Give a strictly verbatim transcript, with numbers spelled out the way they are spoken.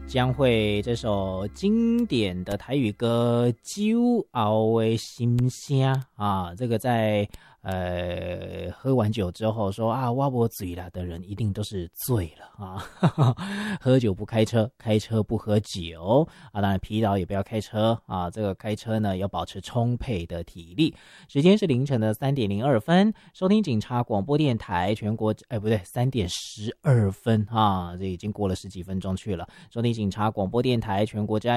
将会这首经典的台语歌《酒后的心声》啊，这个在呃喝完酒之后说啊我没醉了的人，一定都是醉了啊！喝酒不开车，开车不喝酒啊！当然疲劳也不要开车啊！这个开车呢要保持充沛的体力。时间是凌晨的三点零二分，收听警察广播电台全国哎不对三点十二分啊，这已经过了十几分钟去了。收听警察广播电台全国治安